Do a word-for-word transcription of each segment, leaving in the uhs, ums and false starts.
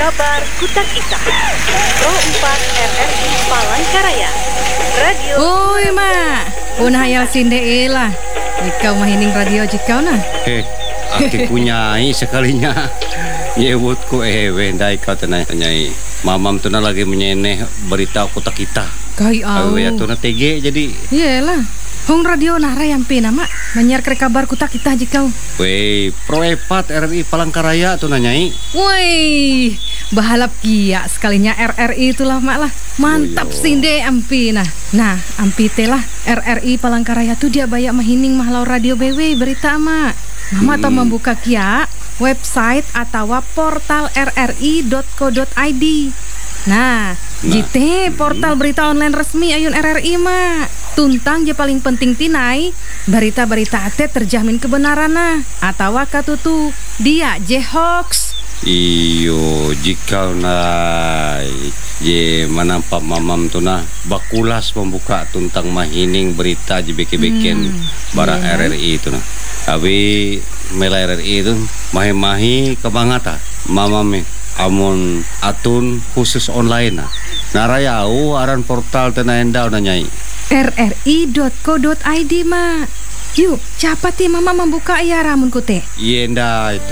Kabar Kutak Ita Pro empat R R I Palangkaraya Radio. Oi mak, punah hayal sinde ilah. Ikau mahining radio jikau nah. Eh, aki punyai sekalinya. Nyewutku eh wendai kau tenai nyai. Mamam tuna lagi menyeneh berita Kutak Ita. Kai au. Awe ya tuna T G jadi. Iyalah. Hong radio nara yang pina mak menyiar ke kabar Kutak Ita jikau. Wei, Pro empat R R I Palangkaraya tuna nyai. Woi, bahalap kia sekalinya R R I itulah mak lah. Mantap oh, sinde ampi nah. Nah, ampi telah R R I Palangkaraya tuh dia banyak mahining mahlau radio B W berita mak. Mama hmm. tau membuka kia website atau portal r r i dot co dot i d. Nah, nah. jite portal berita online resmi ayun R R I mak. Tuntang je paling penting tinai berita-berita ate terjamin kebenaran nah atau katutu dia je hoax. Iyo jika nai je manampak mamam tu nah bakulas membuka tuntang mahining berita je beke-beken hmm, barang yeah. R R I itu nah. Abi mela R R I itu mahi-mahi kebangata mamam amun atun khusus online nah. Narayau aran portal tena endau na nyai. r r i dot co dot i d mak. Yuk, cepat ya mama membuka ya ramun kute. Yenda itu.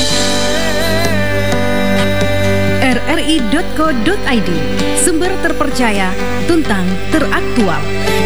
r r i dot co dot i d, sumber terpercaya, tuntang teraktual.